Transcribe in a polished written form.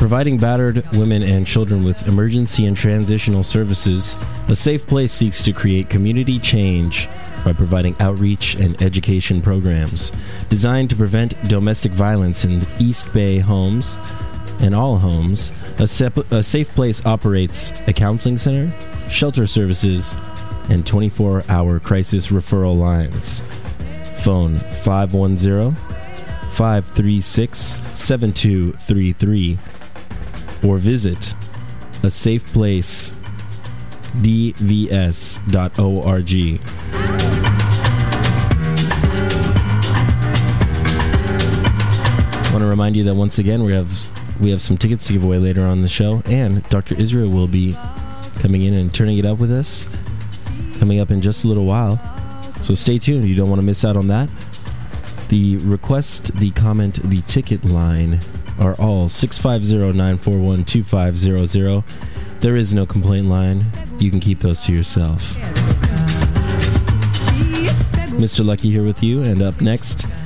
Providing battered women and children with emergency and transitional services, A Safe Place seeks to create community change by providing outreach and education programs designed to prevent domestic violence in East Bay homes and all homes. A Safe Place operates a counseling center, shelter services, and 24-hour crisis referral lines. Phone 510-536-7233 or visit asafeplacedvs.org. I want to remind you that once again we have some tickets to give away later on in the show, and Dr. Israel will be coming in and turning it up with us coming up in just a little while. So stay tuned. You don't want to miss out on that. The request, the comment, the ticket line are all 650-941-2500. There is no complaint line. You can keep those to yourself. Mr. Lucky here with you, and up next,